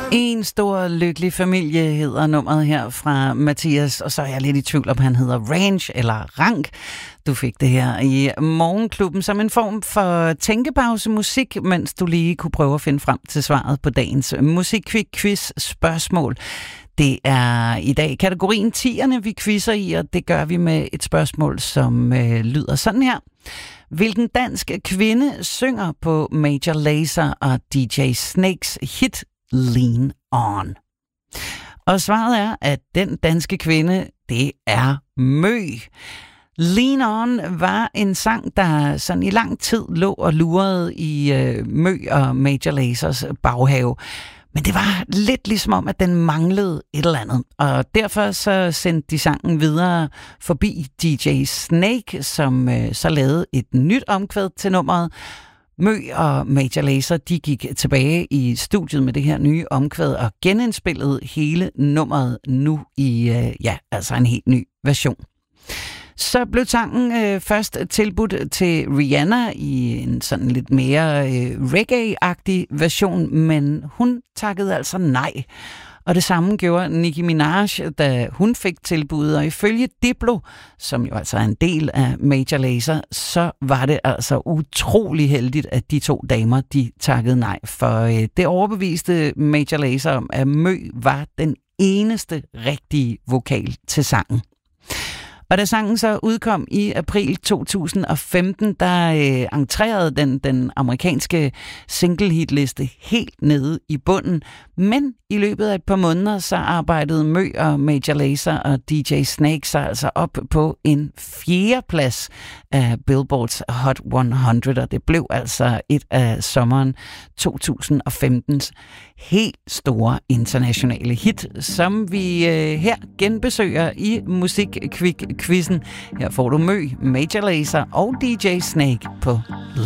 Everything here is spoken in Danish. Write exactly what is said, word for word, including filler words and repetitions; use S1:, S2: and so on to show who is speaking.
S1: En stor lykkelig familie hedder nummeret her fra Mathias, og så er jeg lidt i tvivl om han hedder Range eller Rank. Du fik det her i Morgenklubben som en form for tænkepause musik, mens du lige kunne prøve at finde frem til svaret på dagens musikquiz spørgsmål. Det er i dag kategorien tierne, vi quizzer i, og det gør vi med et spørgsmål, som øh, lyder sådan her. Hvilken dansk kvinde synger på Major Lazer og D J Snakes hit Lean On? Og svaret er, at den danske kvinde, det er Mø. Lean On var en sang, der sådan i lang tid lå og lurede i øh, Mø og Major Lazers baghave. Men det var lidt ligesom om, at den manglede et eller andet. Og derfor så sendte de sangen videre forbi D J Snake, som øh, så lavede et nyt omkvæd til nummeret. Mø og Major Lazer, de gik tilbage i studiet med det her nye omkvæd og genindspillede hele nummeret nu i, øh, ja, altså en helt ny version. Så blev sangen øh, først tilbudt til Rihanna i en sådan lidt mere øh, reggae-agtig version, men hun takkede altså nej. Og det samme gjorde Nicki Minaj, da hun fik tilbuddet, og ifølge Diplo, som jo altså er en del af Major Lazer, så var det altså utrolig heldigt, at de to damer, de takkede nej, for øh, det overbeviste Major Lazer om, at Mø var den eneste rigtige vokal til sangen. Og da sangen så udkom i april to tusind og femten, der øh, entrerede den, den amerikanske single-hitliste helt nede i bunden. Men i løbet af et par måneder, så arbejdede Mø og Major Lazer og D J Snake sig altså op på en fjerde plads af Billboards Hot hundrede, og det blev altså et af sommeren to tusind og femtens helt store internationale hit, som vi øh, her genbesøger i Musikquiz-quizzen. Her får du Mø, Major Lazer og D J Snake på